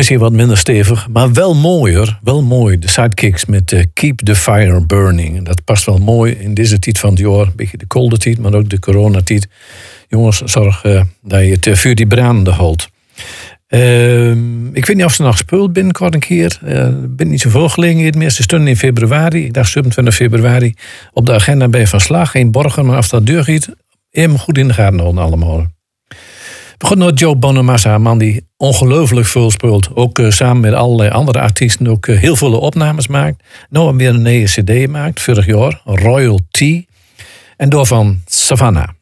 Misschien wat minder stevig, maar wel mooier. Wel mooi, de sidekicks met Keep the Fire Burning. En dat past wel mooi in deze tijd van het jaar. Een beetje de koude tijd, maar ook de coronatijd. Jongens, zorg dat je het vuur die brandende houdt. Ik weet niet of ze nog gespeeld binnenkort een keer. Ben niet zoveel gelegen. De meeste stunden in februari. Ik dacht 27 februari. Op de agenda bij Van Slag. Geen Borgen, maar als dat deur giet, even goed in de gaten houden allemaal. We begonnen met Joe Bonamassa, een man die ongelooflijk veel speelt. Ook samen met allerlei andere artiesten ook heel veel opnames maakt. Nou weer een nieuwe cd maakt, vorig jaar, Royalty. En door van Savannah.